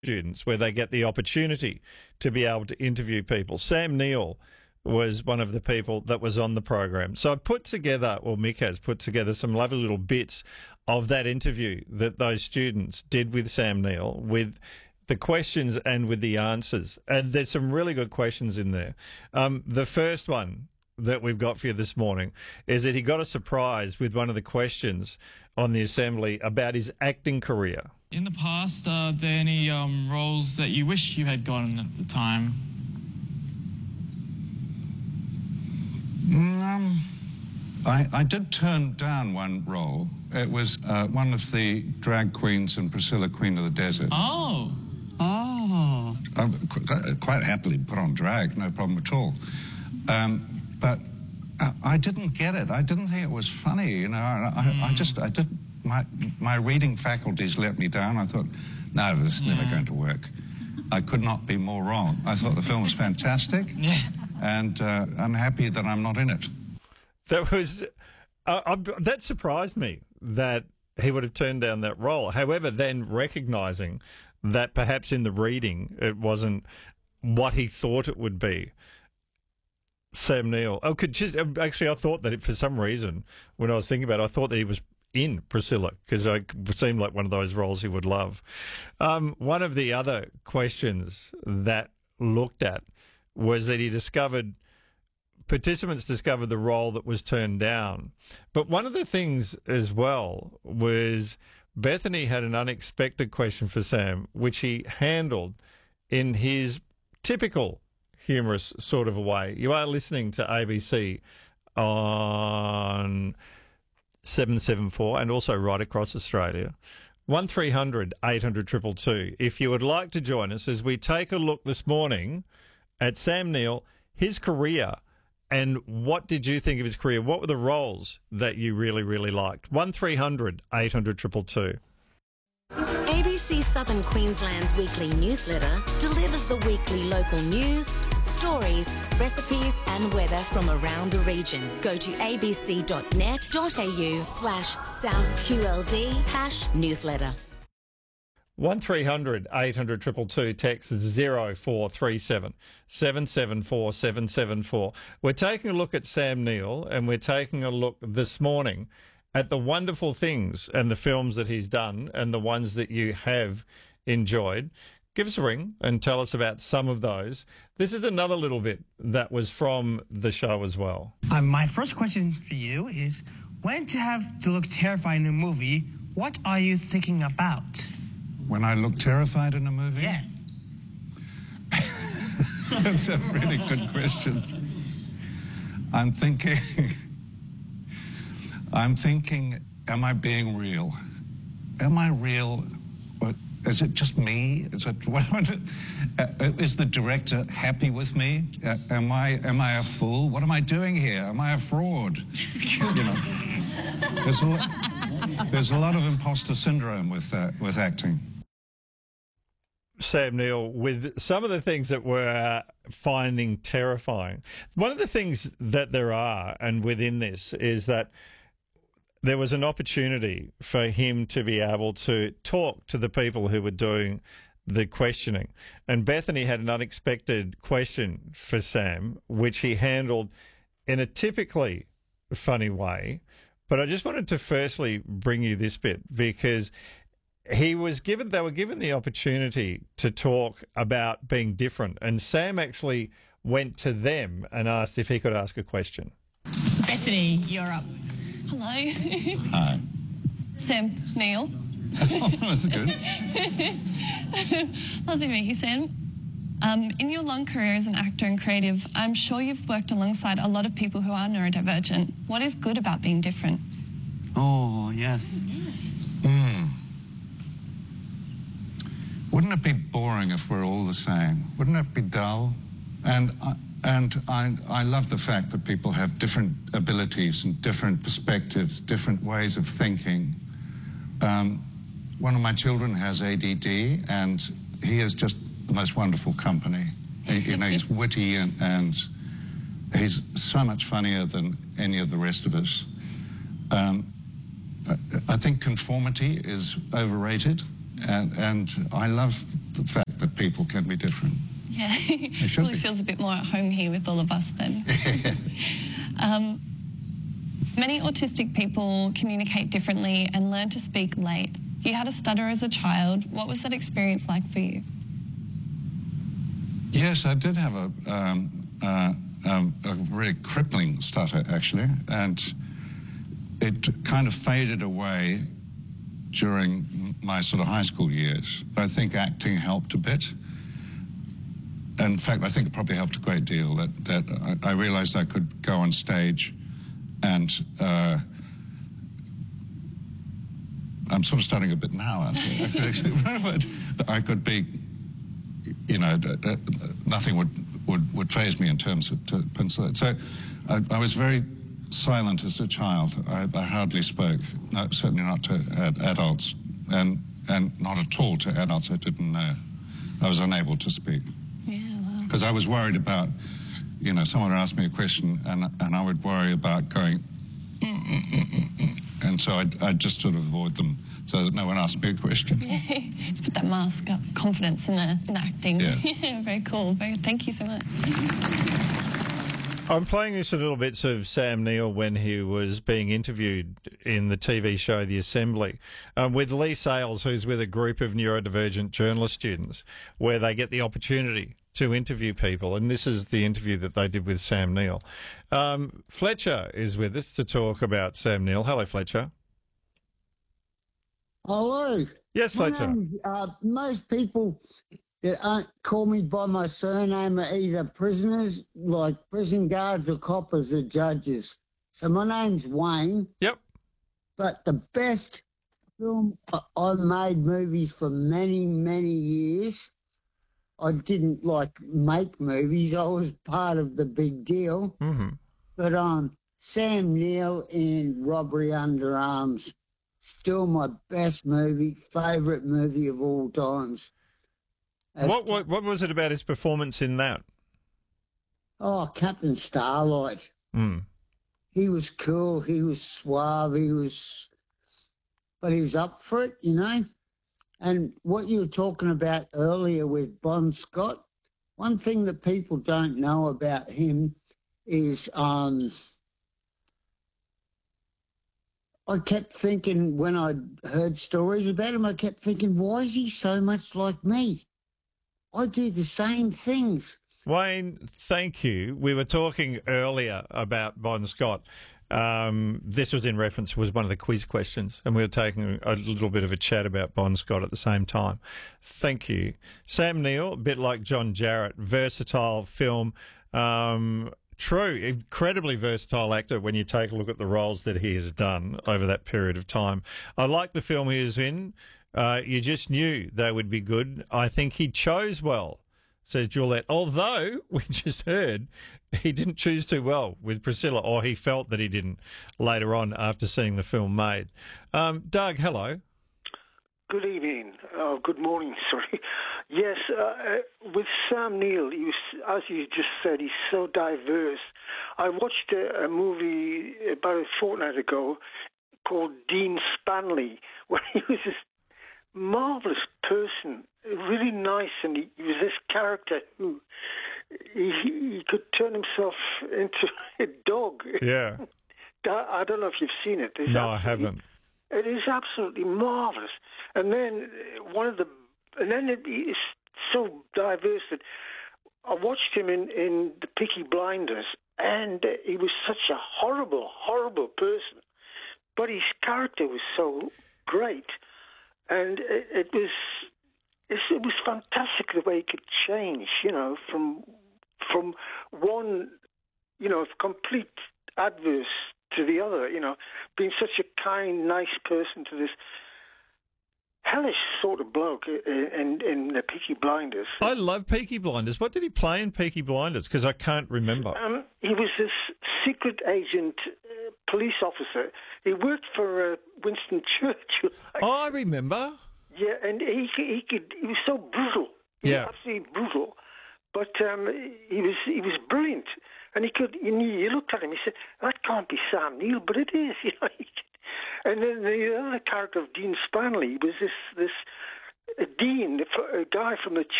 students where they get the opportunity to be able to interview people. Sam Neill was one of the people that was on the program. So I put together, or Mick has put together, some lovely little bits of that interview that those students did with Sam Neill, with the questions and with the answers. And there's some really good questions in there. The first one that we've got for you this morning is that he got a surprise with one of the questions on the assembly about his acting career. In the past, are there any roles that you wish you had gotten at the time? I did turn down one role. It was one of the drag queens in Priscilla, Queen of the Desert. Oh. I quite happily put on drag, no problem at all. But I didn't get it. I didn't think it was funny, you know. I did. My reading faculties let me down. I thought, no, this is never going to work. I could not be more wrong. I thought the film was fantastic, and I'm happy that I'm not in it. That surprised me that he would have turned down that role. However, then recognising that perhaps in the reading it wasn't what he thought it would be. Sam Neill. Actually, I thought that for some reason, when I was thinking about it, I thought that he was in Priscilla, because it seemed like one of those roles he would love. One of the other questions that looked at was that participants discovered the role that was turned down. But one of the things as well was Bethany had an unexpected question for Sam, which he handled in his typical humorous sort of a way. You are listening to ABC on 774 and also right across Australia. 1300 800 222. If you would like to join us as we take a look this morning at Sam Neill, his career, and what did you think of his career? What were the roles that you really, really liked? 1300 800 222. ABC Southern Queensland's weekly newsletter delivers the weekly local news, stories, recipes and weather from around the region. Go to abc.net.au/SouthQLD #newsletter. 1300 800 222, text 0437 774 774. We're taking a look at Sam Neill, and we're taking a look this morning at the wonderful things and the films that he's done and the ones that you have enjoyed. Give us a ring and tell us about some of those. This is another little bit that was from the show as well. My first question for you is, when to have to look terrified in a movie, what are you thinking about? When I look terrified in a movie? Yeah. That's a really good question. I'm thinking, am I being real? Am I real? Or is it just me? Is the director happy with me? Am I a fool? What am I doing here? Am I a fraud? You know, there's a lot of imposter syndrome with acting. Sam Neill, with some of the things that we're finding terrifying. One of the things that there are, and within this, is that there was an opportunity for him to be able to talk to the people who were doing the questioning. And Bethany had an unexpected question for Sam, which he handled in a typically funny way. But I just wanted to firstly bring you this bit, because they were given the opportunity to talk about being different, and Sam actually went to them and asked if he could ask a question. Bethany, you're up. Hello. Hi. Sam Neill. Oh, that's good. Lovely to meet you, Sam. In your long career as an actor and creative, I'm sure you've worked alongside a lot of people who are neurodivergent. What is good about being different? Oh, yes. Wouldn't it be boring if we're all the same? Wouldn't it be dull? And I love the fact that people have different abilities and different perspectives, different ways of thinking. One of my children has ADD, and he is just the most wonderful company. He's witty and he's so much funnier than any of the rest of us. I think conformity is overrated. and I love the fact that people can be different. Yeah, should probably be. feels a bit more at home here with all of us then. Many autistic people communicate differently and learn to speak late. You had a stutter as a child. What was that experience like for you? Yes, I did have a really crippling stutter, actually, and it kind of faded away during my sort of high school years. I think acting helped a bit. In fact, I think it probably helped a great deal that I realized I could go on stage and I'm sort of stuttering a bit now, actually. But I could be, you know, nothing would faze me in terms of pencil. So I was very silent as a child. I hardly spoke, no, certainly not to adults, and not at all to adults I didn't know. I was unable to speak. Yeah, wow. Because I was worried about, you know, someone would ask me a question and I would worry about going, and so I'd just sort of avoid them so that no one asked me a question. Just put that mask up, confidence in acting. Yeah. Very cool. Thank you so much. I'm playing you some little bits of Sam Neill when he was being interviewed in the TV show The Assembly with Lee Sales, who's with a group of neurodivergent journalist students, where they get the opportunity to interview people. And this is the interview that they did with Sam Neill. Fletcher is with us to talk about Sam Neill. Hello, Fletcher. Hello. Yes, Fletcher. Most people that aren't call me by my surname are either prisoners, like prison guards, or coppers, or judges. So my name's Wayne. Yep. But the best film, I made movies for many, many years. I didn't make movies. I was part of the big deal. Mm-hmm. But Sam Neill in Robbery Under Arms, still my best movie, favourite movie of all times. What was it about his performance in that? Oh, Captain Starlight. Mm. He was cool. He was suave. But he was up for it, you know. And what you were talking about earlier with Bon Scott, one thing that people don't know about him is I kept thinking, when I heard stories about him, I kept thinking, why is he so much like me? I do the same things. Wayne, thank you. We were talking earlier about Bon Scott. This was one of the quiz questions, and we were taking a little bit of a chat about Bon Scott at the same time. Thank you. Sam Neill, a bit like John Jarratt, versatile film. True, incredibly versatile actor when you take a look at the roles that he has done over that period of time. I like the film he was in. You just knew they would be good. I think he chose well, says Juliet. Although, we just heard, he didn't choose too well with Priscilla, or he felt that he didn't later on after seeing the film made. Doug, hello. Good evening. Good morning, sorry. Yes, with Sam Neill, he was, as you just said, he's so diverse. I watched a movie about a fortnight ago called Dean Spanley, where he was this marvellous person, really nice, and he was this character who he could turn himself into a dog. Yeah. I don't know if you've seen it. No, I haven't. It is absolutely marvellous. And then it's so diverse that I watched him in The Peaky Blinders, and he was such a horrible, horrible person. But his character was so great. And it was fantastic the way he could change, you know, from one, you know, complete adverse to the other, you know, being such a kind, nice person to this hellish sort of bloke in the Peaky Blinders. I love Peaky Blinders. What did he play in Peaky Blinders? Because I can't remember. He was this secret agent, police officer. He worked for Winston Churchill. Oh, I remember. Yeah, and he was so brutal. He was absolutely brutal. But he was brilliant. And you looked at him, he said, that can't be Sam Neill, but it is, you know. And then the other character of Dean Spanley was this a dean, a guy from the